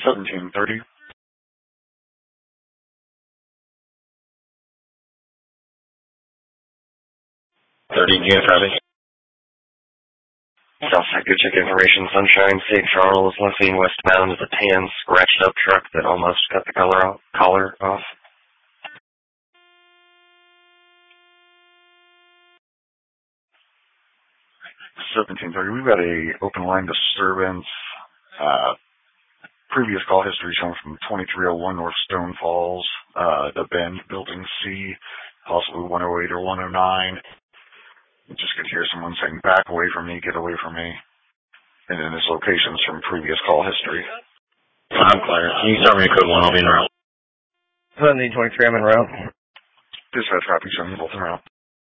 1730. 30 GFW. Southside Good Check information, Sunshine, St. Charles, left westbound is a tan, scratched up truck that almost cut the collar off. 1730. We've got a open line disturbance. Previous call history shown from 2301 North Stone Falls, the Bend, Building C, possibly 108 or 109. You just could hear someone saying, "Back away from me, get away from me." And then his locations from previous call history. I'm clear. Can you start me a code 1? I'll be in route. 1723, I'm en route. Dispatch copy, showing both en route.